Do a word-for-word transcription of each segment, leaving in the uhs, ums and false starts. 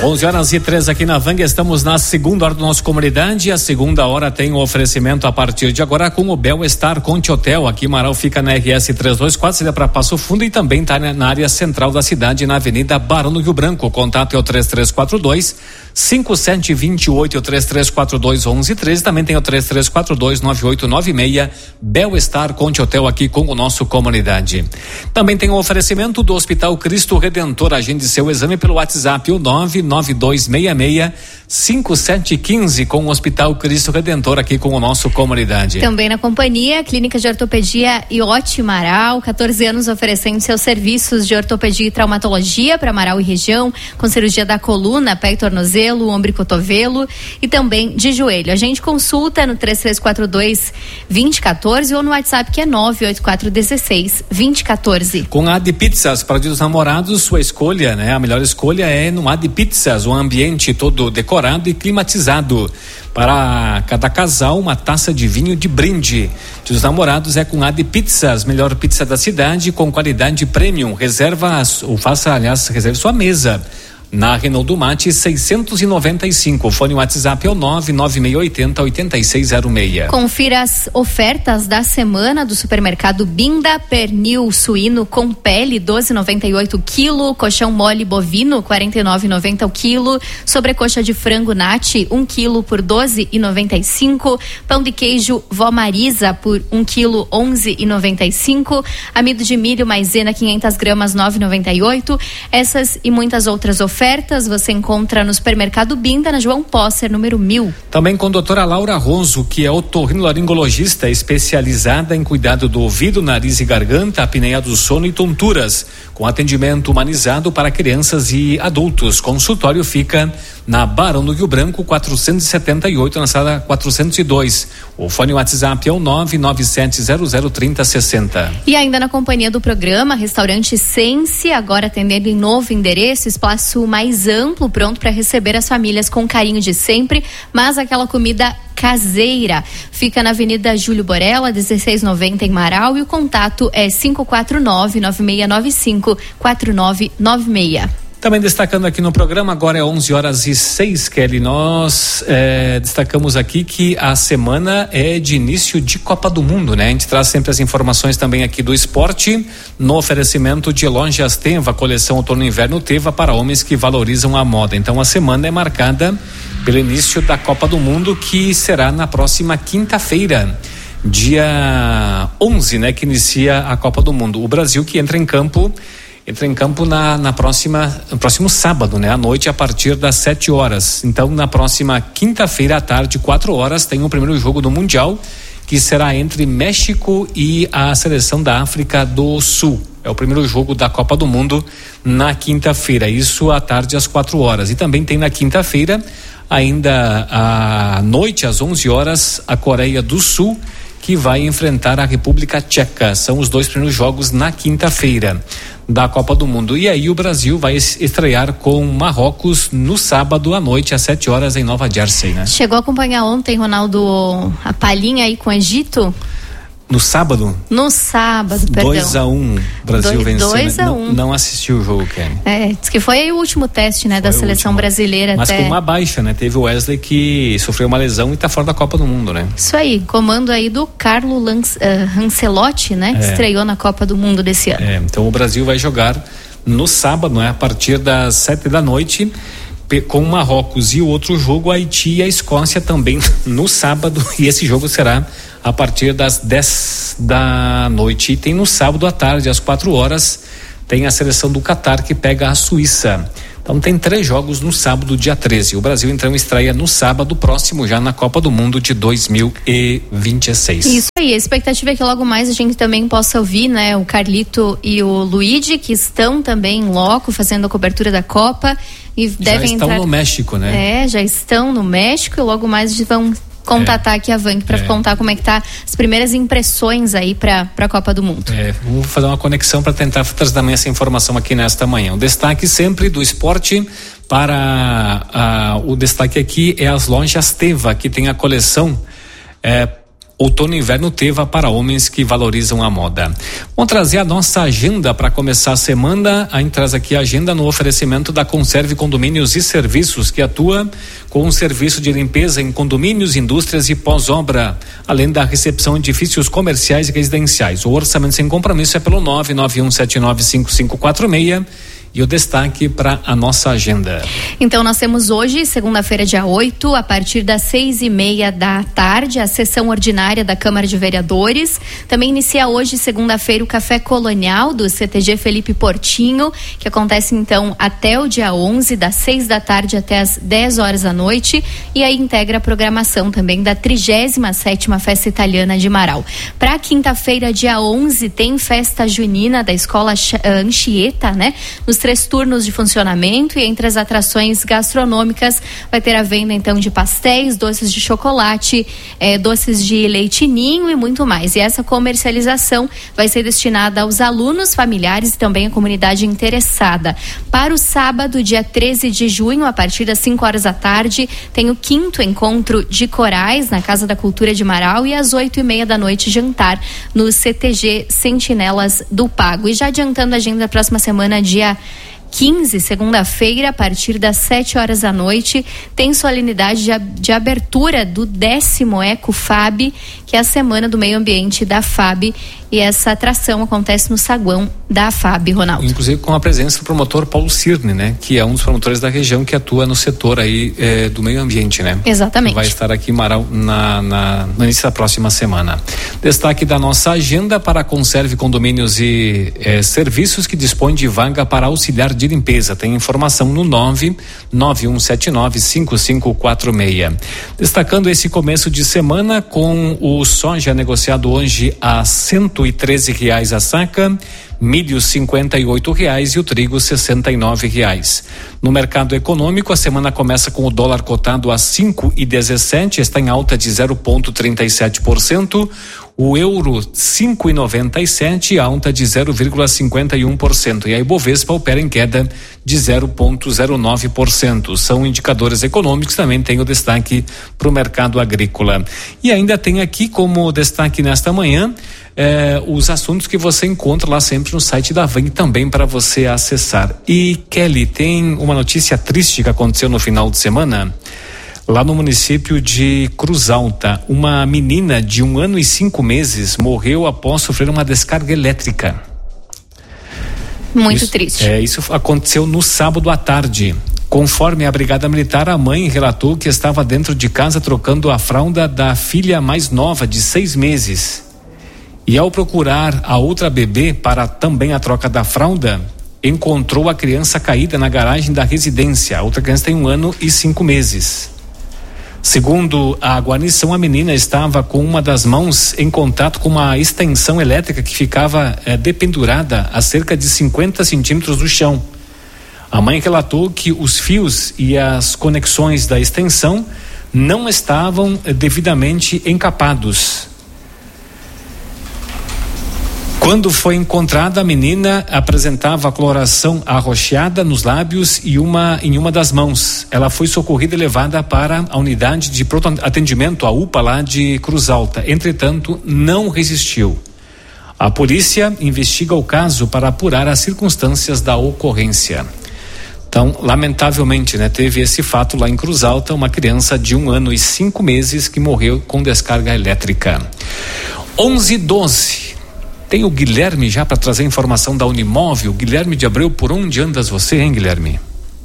onze horas e três aqui na Vang, estamos na segunda hora do nosso Comunidade. A segunda hora tem o oferecimento a partir de agora com o Bel-Estar Conte Hotel. Aqui Marau fica na R S trezentos e vinte e quatro, saída para Passo Fundo, e também está na área central da cidade, na Avenida Barão do Rio Branco. O contato é o três três quatro dois, cinco sete dois oito, o três três quatro dois, onze treze. Também tem o três três quatro dois, nove oito nove seis. Bel-Estar Conte Hotel aqui com o nosso Comunidade. Também tem o oferecimento do Hospital Cristo Redentor. Agende seu exame pelo WhatsApp, o nove nove dois seis seis, cinco sete um cinco, com o Hospital Cristo Redentor aqui com o nosso Comunidade. Também na companhia, Clínica de Ortopedia Iote Marau, catorze anos oferecendo seus serviços de ortopedia e traumatologia para Marau e região, com cirurgia da coluna, pé e tornozelo, ombro e cotovelo, e também de joelho. A gente consulta no três três quatro dois, dois zero um quatro ou no WhatsApp, que é nove oito quatro um seis, dois zero um quatro. Com a Adi Pizzas, para os namorados, sua escolha, né? A melhor escolha é no Adi Pizzas, um ambiente todo decorado e climatizado. Para cada casal, uma taça de vinho de brinde. Dos namorados é com Adi Pizzas, melhor pizza da cidade, com qualidade premium. Reserva, ou faça, aliás, reserve sua mesa. Na Renault do Mate seiscentos e noventa e cinco, o fone WhatsApp é o nove nove seis oito zero, oito seis zero seis. Confira as ofertas da semana do supermercado Binda. Pernil suíno com pele doze reais e noventa e oito centavos quilo, colchão mole bovino quarenta e nove reais e noventa centavos o quilo, sobrecoxa de frango Nati um quilo por doze reais e noventa e cinco centavos, pão de queijo Vó Marisa por um quilo onze reais e noventa e cinco centavos, amido de milho maisena quinhentas gramas nove reais e noventa e oito centavos. Essas e muitas outras ofertas Ofertas você encontra no supermercado Binda, na João Posser, número mil. Também com a doutora Laura Ronzo, que é otorrinolaringologista especializada em cuidado do ouvido, nariz e garganta, apneia do sono e tonturas, com atendimento humanizado para crianças e adultos. Consultório fica na Barão do Rio Branco quatrocentos e setenta e oito, na sala quatrocentos e dois. O fone WhatsApp é o nove nove sete zero zero três zero seis zero. E ainda na companhia do programa, restaurante Sense, agora atendendo em novo endereço, espaço mais amplo, pronto para receber as famílias com carinho de sempre, mas aquela comida caseira. Fica na Avenida Júlio Borella, dezesseis noventa, em Marau, e o contato é cinco quatro nove, nove seis nove cinco, quatro nove nove seis. Também destacando aqui no programa, agora é onze horas e seis, Kelly. Nós é, destacamos aqui que a semana é de início de Copa do Mundo, né? A gente traz sempre as informações também aqui do esporte, no oferecimento de Lojas Teva, coleção outono e inverno Teva para homens que valorizam a moda. Então a semana é marcada pelo início da Copa do Mundo, que será na próxima quinta-feira, dia onze, né? Que inicia a Copa do Mundo. O Brasil que entra em campo entra em campo na, na próxima, no próximo sábado, né? À noite, a partir das sete horas. Então, na próxima quinta-feira à tarde, quatro horas, tem o primeiro jogo do Mundial, que será entre México e a seleção da África do Sul. É o primeiro jogo da Copa do Mundo na quinta-feira, isso à tarde às quatro horas. E também tem na quinta-feira, ainda à noite, às onze horas, a Coreia do Sul, que vai enfrentar a República Tcheca. São os dois primeiros jogos na quinta-feira da Copa do Mundo. E aí o Brasil vai estrear com Marrocos no sábado à noite, às sete horas, em Nova Jersey, né? Chegou a acompanhar ontem, Ronaldo, a palhinha aí com o Egito? No sábado? No sábado, perdão. dois a um, Brasil dois, venceu. dois a um. Não, não assistiu o jogo, Kelly. É, diz que foi aí o último teste, né, foi da seleção último. brasileira. Mas até... com uma baixa, né? Teve o Wesley que sofreu uma lesão e tá fora da Copa do Mundo, né? Isso aí, comando aí do Carlo Lance, uh, Ancelotti, né? Que é. estreou na Copa do Mundo desse ano. É, então o Brasil vai jogar no sábado, né? A partir das sete da noite, com Marrocos, e o outro jogo, Haiti e a Escócia, também no sábado, e esse jogo será a partir das dez da noite. E tem no sábado à tarde, às quatro horas, tem a seleção do Catar, que pega a Suíça. Então tem três jogos no sábado, dia treze. O Brasil então estreia no sábado próximo, já na Copa do Mundo de dois mil e vinte e seis. Isso aí, a expectativa é que logo mais a gente também possa ouvir, né, o Carlito e o Luigi, que estão também em loco fazendo a cobertura da Copa e já devem estão entrar... no México, né? É, já estão no México, e logo mais vão contatar é. aqui a Vang para é. contar como é que tá as primeiras impressões aí para para a Copa do Mundo. É, vamos fazer uma conexão para tentar trazer também essa informação aqui nesta manhã. O destaque sempre do esporte para a, o destaque aqui é as lojas Teva, que tem a coleção é, Outono e inverno Teva para homens que valorizam a moda. Vamos trazer a nossa agenda para começar a semana. A gente traz aqui a agenda no oferecimento da Conserve Condomínios e Serviços, que atua com um serviço de limpeza em condomínios, indústrias e pós-obra, além da recepção em edifícios comerciais e residenciais. O orçamento sem compromisso é pelo nove nove um sete nove cinco cinco quatro seis. E o destaque para a nossa agenda. Então, nós temos hoje, segunda-feira, dia oito, a partir das seis e meia da tarde, a sessão ordinária da Câmara de Vereadores. Também inicia hoje, segunda-feira, o Café Colonial do C T G Felipe Portinho, que acontece, então, até o dia onze, das seis da tarde até as dez horas da noite. E aí integra a programação também da trigésima sétima Festa Italiana de Marau. Para quinta-feira, dia onze, tem festa junina da Escola Anchieta, né? Nos três turnos de funcionamento, e entre as atrações gastronômicas vai ter a venda então de pastéis, doces de chocolate, eh, doces de leite ninho e muito mais. E essa comercialização vai ser destinada aos alunos, familiares e também à comunidade interessada. Para o sábado, dia treze de junho, a partir das cinco horas da tarde, tem o quinto encontro de corais na Casa da Cultura de Marau, e às oito e meia da noite jantar no C T G Sentinelas do Pago. E já adiantando a agenda da próxima semana, dia quinze, segunda-feira, a partir das sete horas da noite, tem solenidade de, de abertura do décimo Eco Fab, que é a Semana do Meio Ambiente da F A B, e essa atração acontece no saguão da F A B, Ronaldo. Inclusive com a presença do promotor Paulo Cirne, né? Que é um dos promotores da região que atua no setor aí eh, do meio ambiente, né? Exatamente. Vai estar aqui em Marau na, na, no início da próxima semana. Destaque da nossa agenda para a Conserve Condomínios e eh, Serviços, que dispõe de vaga para auxiliar de limpeza. Tem informação no nove nove um sete nove cinco cinco quatro seis. Destacando esse começo de semana com o soja negociado hoje a cento e treze reais a saca, milho cinquenta e oito reais e o trigo sessenta e nove reais. No mercado econômico, a semana começa com o dólar cotado a cinco e dezessete, está em alta de zero vírgula trinta e sete por cento. O euro cinco e noventa e sete, alta de zero vírgula cinquenta e um por cento. E a Ibovespa opera em queda de zero vírgula zero nove por cento. São indicadores econômicos, também tem o destaque para o mercado agrícola. E ainda tem aqui como destaque nesta manhã eh, os assuntos que você encontra lá sempre no site da V A M também para você acessar. E Kelly, tem uma notícia triste que aconteceu no final de semana. Lá no município de Cruz Alta, uma menina de um ano e cinco meses morreu após sofrer uma descarga elétrica. Muito isso, triste. É, isso aconteceu no sábado à tarde. Conforme a Brigada Militar, a mãe relatou que estava dentro de casa trocando a fralda da filha mais nova, de seis meses. E ao procurar a outra bebê para também a troca da fralda, encontrou a criança caída na garagem da residência. A outra criança tem um ano e cinco meses. Segundo a guarnição, a menina estava com uma das mãos em contato com uma extensão elétrica que ficava eh, dependurada a cerca de cinquenta centímetros do chão. A mãe relatou que os fios e as conexões da extensão não estavam eh, devidamente encapados. Quando foi encontrada, a menina apresentava coloração arroxeada nos lábios e uma em uma das mãos. Ela foi socorrida e levada para a unidade de pronto atendimento, a U P A lá de Cruz Alta. Entretanto, não resistiu. A polícia investiga o caso para apurar as circunstâncias da ocorrência. Então, lamentavelmente, né, teve esse fato lá em Cruz Alta, uma criança de um ano e cinco meses que morreu com descarga elétrica. onze e doze. Tem o Guilherme já para trazer informação da Unimóvel. Guilherme de Abreu, por onde andas você, hein, Guilherme?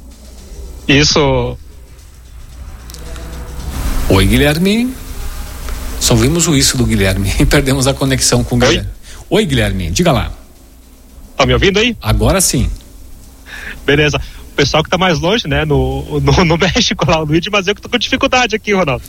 Isso. Oi, Guilherme. Só vimos o isso do Guilherme e perdemos a conexão com o Oi? Guilherme. Oi, Guilherme, diga lá. Tá me ouvindo aí? Agora sim. Beleza. O pessoal que tá mais longe, né, no, no, no México lá, o Luigi, mas eu que tô com dificuldade aqui, Ronaldo.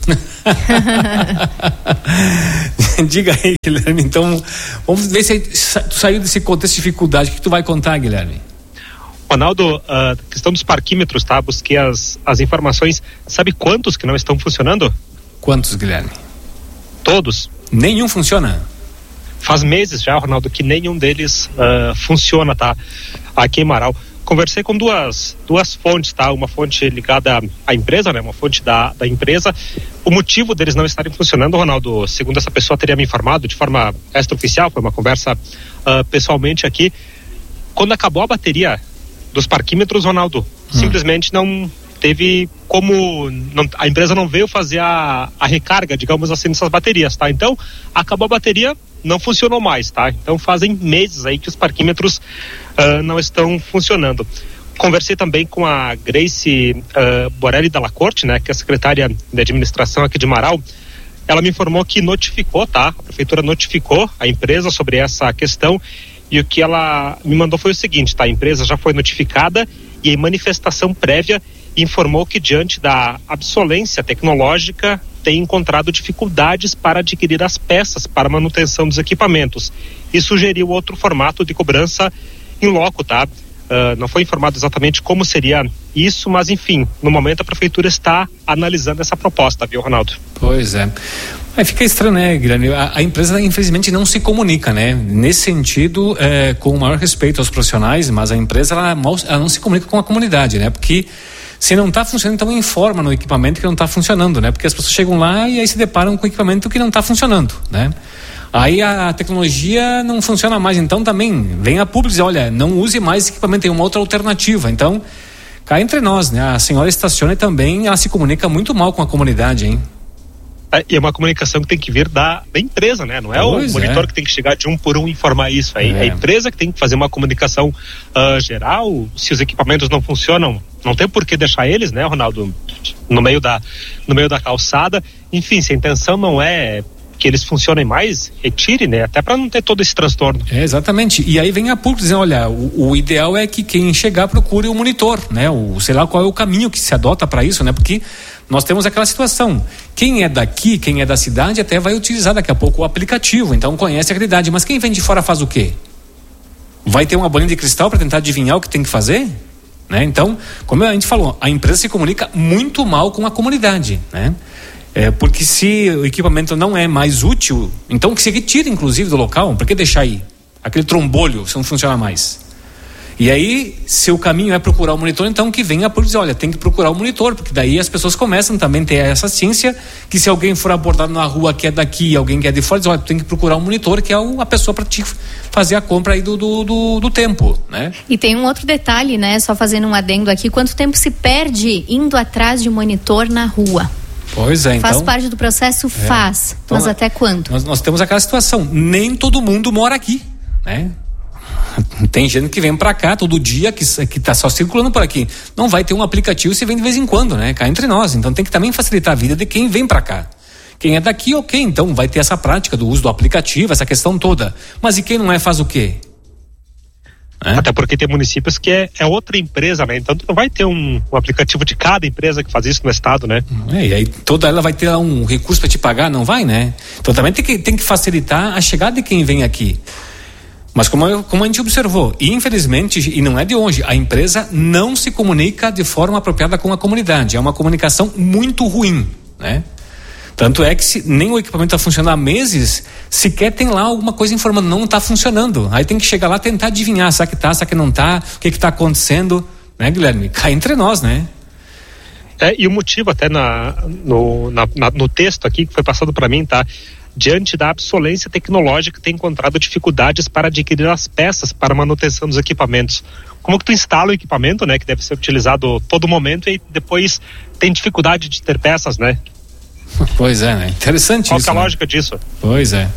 Diga aí, Guilherme, então, vamos ver se tu saiu desse contexto de dificuldade. O que tu vai contar, Guilherme? Ronaldo, uh, questão dos parquímetros, tá? Busquei as, as informações. Sabe quantos que não estão funcionando? Quantos, Guilherme? Todos. Nenhum funciona? Faz meses já, Ronaldo, que nenhum deles uh, funciona, tá? Aqui em Marau. Conversei com duas, duas fontes, tá? Uma fonte ligada à empresa, né? Uma fonte da, da empresa. o motivo deles não estarem funcionando, Ronaldo, segundo essa pessoa teria me informado de forma extraoficial, foi uma conversa uh, pessoalmente aqui, quando acabou a bateria dos parquímetros, Ronaldo, hum. simplesmente não teve como, não, a empresa não veio fazer a, a recarga, digamos assim, dessas baterias, tá? Então, acabou a bateria, não funcionou mais, tá? Então, fazem meses aí que os parquímetros uh, não estão funcionando. Conversei também com a Grace uh, Borelli Dalla Corte, né, que é a secretária de administração aqui de Marau. Ela me informou que notificou, tá? A prefeitura notificou a empresa sobre essa questão e o que ela me mandou foi o seguinte, tá? A empresa já foi notificada e em manifestação prévia informou que diante da obsolência tecnológica tem encontrado dificuldades para adquirir as peças para manutenção dos equipamentos e sugeriu outro formato de cobrança em loco, tá? Uh, não foi informado exatamente como seria isso, mas enfim, no momento a prefeitura está analisando essa proposta, viu, Ronaldo? Pois é. Aí fica estranho, né, Guilherme? A, a empresa, infelizmente, não se comunica, né? Nesse sentido, é, com o maior respeito aos profissionais, mas a empresa, ela, mal, ela não se comunica com a comunidade, né? Porque se não está funcionando, então informa no equipamento que não está funcionando, né? Porque as pessoas chegam lá e aí se deparam com o equipamento que não está funcionando, né? Aí a tecnologia não funciona mais, então também vem a público dizer, olha, não use mais esse equipamento, tem uma outra alternativa. Então, cá entre nós, né? A senhora estaciona e também ela se comunica muito mal com a comunidade, hein? É, e é uma comunicação que tem que vir da, da empresa, né? Não é pois o monitor é. que tem que chegar de um por um e informar isso. É, é a empresa que tem que fazer uma comunicação uh, geral. Se os equipamentos não funcionam, não tem por que deixar eles, né, Ronaldo, no meio da, no meio da calçada. Enfim, se a intenção não é que eles funcionem mais, retire, né? Até para não ter todo esse transtorno. É, exatamente. E aí vem a público dizendo, olha, o, o ideal é que quem chegar procure o monitor, né? O, sei lá qual é o caminho que se adota para isso, né? Porque nós temos aquela situação. Quem é daqui, quem é da cidade, até vai utilizar daqui a pouco o aplicativo, então conhece a realidade. Mas quem vem de fora faz o quê? Vai ter uma bolinha de cristal para tentar adivinhar o que tem que fazer? Né? Então, como a gente falou, a empresa se comunica muito mal com a comunidade, né? É, porque se o equipamento não é mais útil, então que se retire inclusive do local, por que deixar aí? Aquele trombolho, se não funciona mais. E aí, se o caminho é procurar o monitor, então que venha por dizer, olha, tem que procurar o monitor, porque daí as pessoas começam também a ter essa ciência, que se alguém for abordado na rua que é daqui, alguém que é de fora, diz, olha, tem que procurar o monitor, que é a pessoa para te fazer a compra aí do, do, do, do tempo, né? E tem um outro detalhe, né, só fazendo um adendo aqui, quanto tempo se perde indo atrás de um monitor na rua? Pois é, então... Faz parte do processo? É. Faz. Então, mas até quando? Nós, nós temos aquela situação, nem todo mundo mora aqui, né? Tem gente que vem pra cá todo dia, que, que tá só circulando por aqui. Não vai ter um aplicativo, se vem de vez em quando, né? Cá entre nós. Então tem que também facilitar a vida de quem vem pra cá. Quem é daqui, ok, então vai ter essa prática do uso do aplicativo, essa questão toda. Mas e quem não é, faz o quê? É? Até porque tem municípios que é, é outra empresa, né? Então não vai ter um, um aplicativo de cada empresa que faz isso no estado, né? É, e aí toda ela vai ter um recurso para te pagar, não vai, né? Então também tem que, tem que facilitar a chegada de quem vem aqui. Mas como, como a gente observou, e infelizmente, e não é de hoje, a empresa não se comunica de forma apropriada com a comunidade. É uma comunicação muito ruim, né? Tanto é que se nem o equipamento está funcionando há meses, sequer tem lá alguma coisa informando, não está funcionando. Aí tem que chegar lá e tentar adivinhar, será que está, será que não está, o que está acontecendo, né, Guilherme? Cai entre nós, né? É, e o motivo até na, no, na, na, no texto aqui que foi passado para mim, tá? Diante da obsolência tecnológica, tem encontrado dificuldades para adquirir as peças para manutenção dos equipamentos. Como que tu instala o equipamento, né, que deve ser utilizado todo momento e depois tem dificuldade de ter peças, né? Pois é, né? Interessante Qual isso. Qual é a né? lógica disso? Pois é.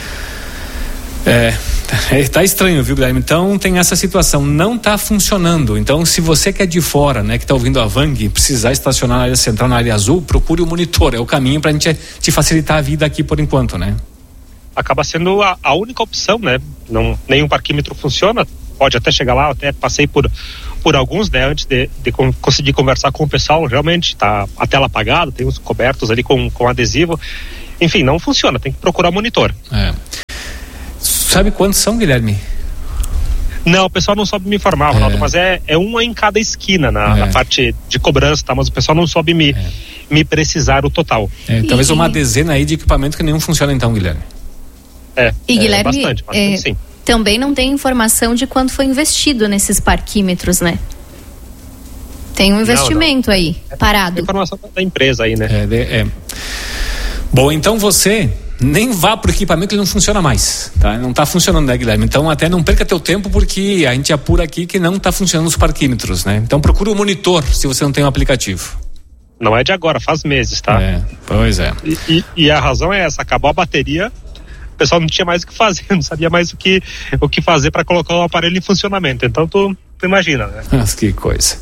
É, tá estranho, viu, Guilherme? Então tem essa situação, não tá funcionando. Então, se você que é de fora, né, que tá ouvindo a Vang, precisar estacionar na área central, na área azul, procure o monitor, é o caminho pra gente te facilitar a vida aqui por enquanto, né? Acaba sendo a, a única opção, né? Não, nenhum parquímetro funciona, pode até chegar lá, até passei por, por alguns, né, antes de, de conseguir conversar com o pessoal, realmente tá a tela apagada, tem uns cobertos ali com, com adesivo, enfim, não funciona, tem que procurar monitor. É. Sabe quantos são, Guilherme? Não, o pessoal não soube me informar, Ronaldo, é. mas é, é uma em cada esquina na, é. na parte de cobrança, tá? Mas o pessoal não soube me, é. me precisar o total. É, talvez e... uma dezena aí de equipamento que nenhum funciona então, Guilherme. É, e é Guilherme, bastante, bastante é, sim. Também não tem informação de quanto foi investido nesses parquímetros, né? Tem um investimento não, não. aí, parado. É informação da empresa aí, né? É, de, é. Bom, então você nem vá pro equipamento que ele não funciona mais, tá? Não tá funcionando, né, Guilherme? Então até não perca teu tempo, porque a gente apura aqui que não tá funcionando os parquímetros, né? Então procura o monitor se você não tem um aplicativo. Não é de agora, faz meses, tá? É, pois é. E, e, e a razão é essa, acabou a bateria, o pessoal não tinha mais o que fazer, não sabia mais o que, o que fazer para colocar o aparelho em funcionamento. Então tu, tu imagina, né? Mas que coisa.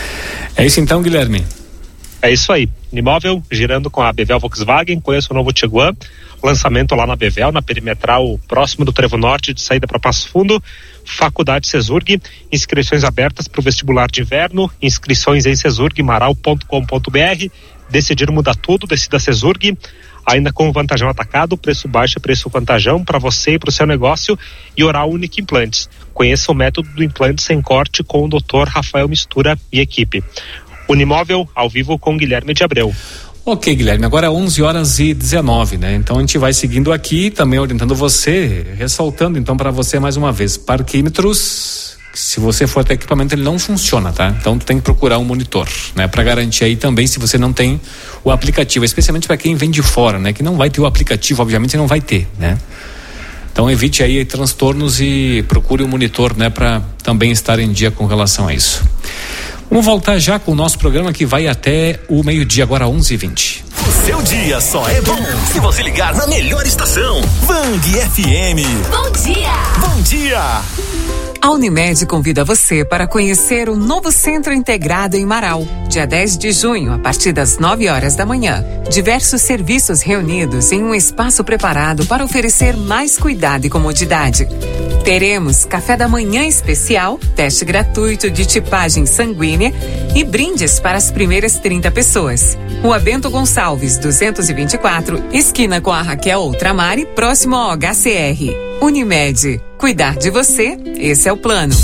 É isso então, Guilherme? É isso aí. Imóvel girando com a Bevel Volkswagen, conheça o novo Tiguan, lançamento lá na Bevel, na Perimetral, próximo do Trevo Norte, de saída para Passo Fundo. Faculdade Cesurg, inscrições abertas para o vestibular de inverno, inscrições em cesurg maral ponto com ponto b r. Decidir mudar tudo, decida Cesurg, ainda com vantajão atacado, preço baixo, preço vantajão para você e para o seu negócio, e Oral Unique Implantes. Conheça o método do implante sem corte com o doutor Rafael Mistura e equipe. Unimóvel, ao vivo com Guilherme de Abreu. Ok, Guilherme, agora é onze horas e dezenove, né? Então a gente vai seguindo aqui, também orientando você, ressaltando então para você mais uma vez, parquímetros, se você for até equipamento ele não funciona, tá? Então tu tem que procurar um monitor, né? Para garantir aí também se você não tem o aplicativo, especialmente para quem vem de fora, né? Que não vai ter o aplicativo, obviamente não vai ter, né? Então evite aí transtornos e procure um monitor, né? Para também estar em dia com relação a isso. Vamos voltar já com o nosso programa que vai até o meio-dia, agora onze e vinte. O seu dia só é bom se você ligar na melhor estação. Bang F M. Bom dia! Bom dia! A Unimed convida você para conhecer o novo Centro Integrado em Marau, dia dez de junho, a partir das nove horas da manhã. Diversos serviços reunidos em um espaço preparado para oferecer mais cuidado e comodidade. Teremos café da manhã especial, teste gratuito de tipagem sanguínea e brindes para as primeiras trinta pessoas. Rua Bento Gonçalves, duzentos e vinte e quatro, esquina com a Raquel Outramari, próximo ao H C R. Unimed, cuidar de você, esse é o plano.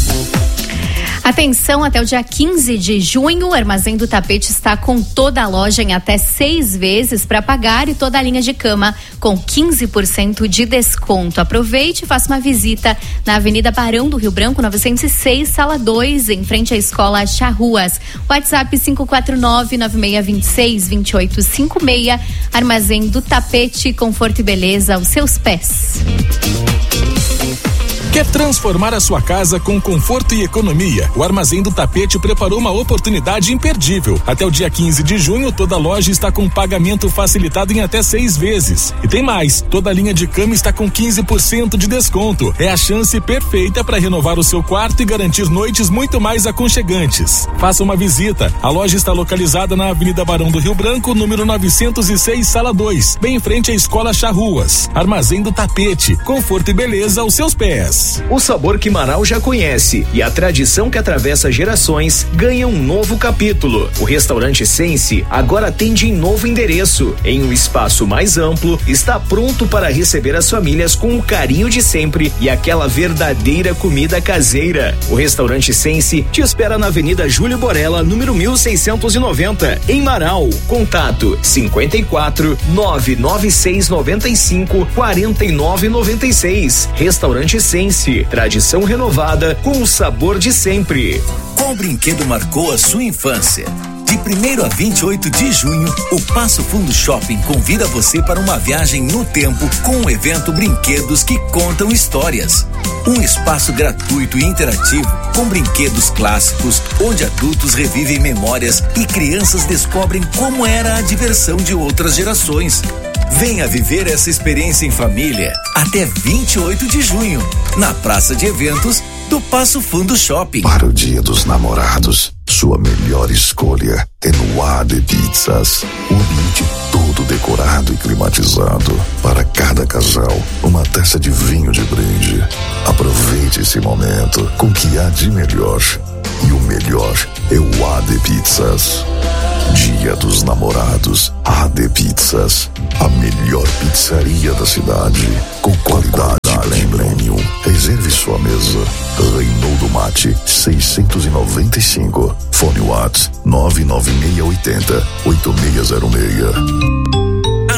Atenção, até o dia quinze de junho, o Armazém do Tapete está com toda a loja em até seis vezes para pagar e toda a linha de cama com quinze por cento de desconto. Aproveite e faça uma visita na Avenida Barão do Rio Branco, novecentos e seis, sala dois, em frente à Escola Charruas. WhatsApp cinco quatro nove, nove seis dois seis, dois oito cinco seis. Armazém do Tapete, conforto e beleza aos seus pés. Quer transformar a sua casa com conforto e economia? O Armazém do Tapete preparou uma oportunidade imperdível. Até o dia quinze de junho, toda a loja está com pagamento facilitado em até seis vezes. E tem mais, toda a linha de cama está com quinze por cento de desconto. É a chance perfeita para renovar o seu quarto e garantir noites muito mais aconchegantes. Faça uma visita. A loja está localizada na Avenida Barão do Rio Branco, número novecentos e seis, sala dois, bem em frente à Escola Charruas. Armazém do Tapete, conforto e beleza aos seus pés. O sabor que Marau já conhece e a tradição que atravessa gerações ganha um novo capítulo. O restaurante Sense agora atende em novo endereço. Em um espaço mais amplo, está pronto para receber as famílias com o carinho de sempre e aquela verdadeira comida caseira. O restaurante Sense te espera na Avenida Júlio Borella, número mil seiscentos e noventa, em Marau. Contato cinquenta e quatro, nove nove seis noventa e cinco, quarenta e nove noventa e seis. Restaurante Sense, tradição renovada com o sabor de sempre. Qual brinquedo marcou a sua infância? De primeiro a vinte e oito de junho, o Passo Fundo Shopping convida você para uma viagem no tempo com o evento Brinquedos que Contam Histórias. Um espaço gratuito e interativo com brinquedos clássicos, onde adultos revivem memórias e crianças descobrem como era a diversão de outras gerações. Venha viver essa experiência em família até vinte e oito de junho, na Praça de Eventos do Passo Fundo Shopping. Para o Dia dos Namorados, sua melhor escolha é no A D Pizzas. Um ambiente todo decorado e climatizado. Para cada casal, uma taça de vinho de brinde. Aproveite esse momento com o que há de melhor. E o melhor é o A D Pizzas. Dia dos Namorados, A D Pizzas, a melhor pizzaria da cidade, com qualidade premium. Reserve sua mesa. Reinaldo Mate, seiscentos e noventa e cinco. Fone WhatsApp nove nove seis oito zero, oito seis zero seis. A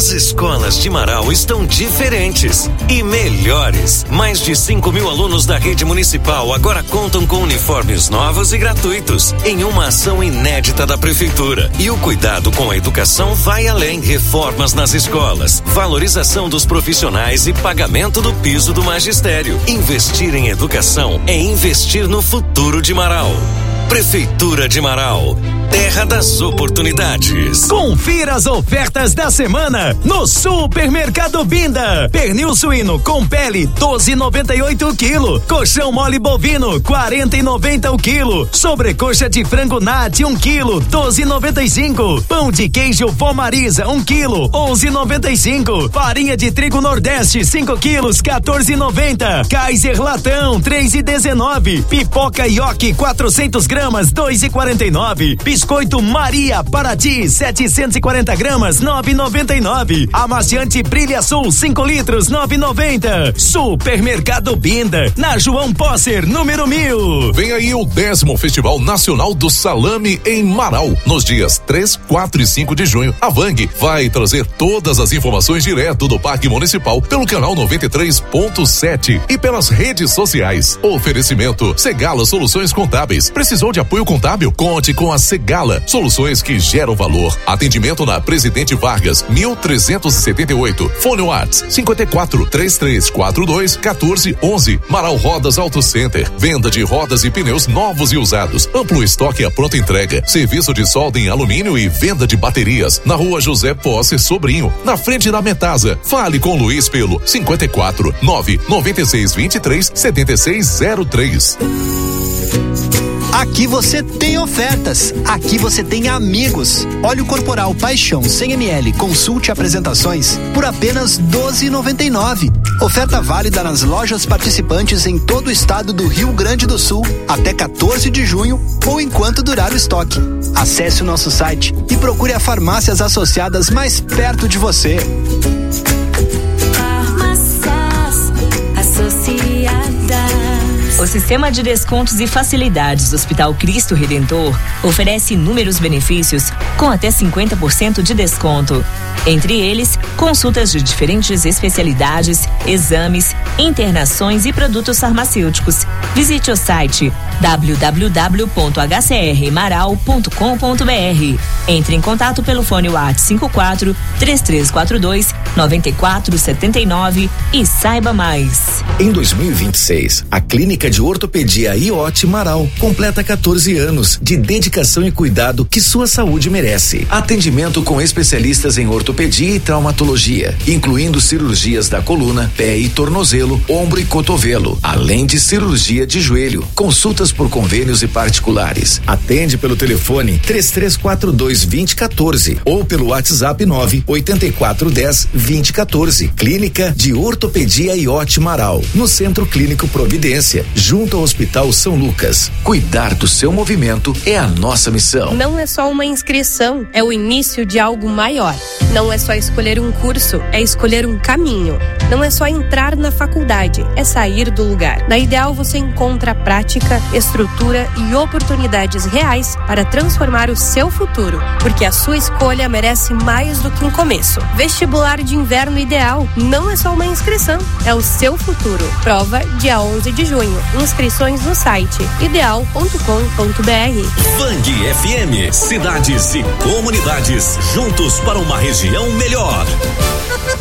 As escolas de Marau estão diferentes e melhores. Mais de cinco mil alunos da rede municipal agora contam com uniformes novos e gratuitos, em uma ação inédita da prefeitura. E o cuidado com a educação vai além. Reformas nas escolas, valorização dos profissionais e pagamento do piso do magistério. Investir em educação é investir no futuro de Marau. Prefeitura de Marau, terra das oportunidades. Confira as ofertas da semana no Supermercado Binda. Pernil suíno com pele doze e noventa e oito o quilo. Colchão mole bovino quarenta e noventa o quilo. Sobrecoxa de frango nati um quilo doze e noventa e cinco. Pão de queijo Vó Marisa um quilo onze e noventa e cinco. Farinha de trigo Nordeste cinco quilos quatorze e noventa. Kaiser latão três e dezenove. Pipoca Yoki quatrocentos gramas dois e quarenta e nove. Biscoito Maria Paraty setecentos e quarenta gramas nove e noventa e nove. Amaciante Brilha Sul cinco litros nove e noventa. Supermercado Binda na João Posser número mil. Vem aí o décimo Festival Nacional do Salame em Marau, nos dias três, quatro e cinco de junho. A Vang vai trazer todas as informações direto do Parque Municipal pelo canal noventa e três ponto sete e pelas redes sociais. Oferecimento Segala Soluções Contábeis. Precisou de apoio contábil? Conte com a Segala, soluções que geram valor. Atendimento na Presidente Vargas, mil trezentos e setenta e oito. Fone Whats cinquenta e quatro, trinta e três quarenta e dois, quatorze, onze. Marau Rodas Auto Center. Venda de rodas e pneus novos e usados. Amplo estoque à pronta entrega. Serviço de solda em alumínio e venda de baterias. Na Rua José Posse Sobrinho, na frente da Metasa. Fale com Luiz pelo cinquenta e quatro, nove noventa e seis, vinte e três, setenta e seis zero três. Aqui você tem ofertas, aqui você tem amigos. Óleo corporal Paixão cem mililitros, consulte apresentações por apenas doze e noventa e nove. Oferta válida nas lojas participantes em todo o estado do Rio Grande do Sul até quatorze de junho ou enquanto durar o estoque. Acesse o nosso site e procure as farmácias associadas mais perto de você. Farmácias Associadas. O Sistema de Descontos e Facilidades do Hospital Cristo Redentor oferece inúmeros benefícios com até cinquenta por cento de desconto. Entre eles, consultas de diferentes especialidades, exames, internações e produtos farmacêuticos. Visite o site w w w ponto h c r marau ponto com ponto b r. Entre em contato pelo fone WhatsApp cinco quatro, três três quatro dois, nove quatro sete nove e saiba mais. Em dois mil e vinte e seis, a Clínica de Ortopedia I O T Marau completa quatorze anos de dedicação e cuidado que sua saúde merece. Atendimento com especialistas em ortopedia e traumatologia, incluindo cirurgias da coluna, pé e tornozelo, ombro e cotovelo, além de cirurgia de joelho. Consultas por convênios e particulares. Atende pelo telefone três três quatro dois, dois zero um quatro ou pelo WhatsApp nove oito quatro um zero, dois zero um quatro. Clínica de Ortopedia I O T Marau, no Centro Clínico Providência, junto ao Hospital São Lucas. Cuidar do seu movimento é a nossa missão. Não é só uma inscrição, é o início de algo maior. Não é só escolher um curso, é escolher um caminho. Não é só entrar na faculdade, é sair do lugar. Na Ideal você encontra prática, estrutura e oportunidades reais para transformar o seu futuro, porque a sua escolha merece mais do que um começo. Vestibular de Inverno Ideal não é só uma inscrição, é o seu futuro. Prova dia onze de junho. Inscrições no site ideal ponto com ponto b r. Vang F M, cidades e comunidades juntos para uma região melhor.